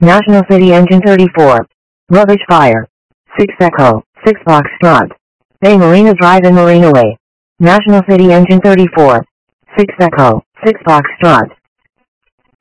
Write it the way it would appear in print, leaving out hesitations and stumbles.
National City Engine 34. Rubbish Fire. 6 Echo. 6 Foxtrot. Bay Marina Drive and Marina Way. National City Engine 34. 6 Echo. 6 Foxtrot.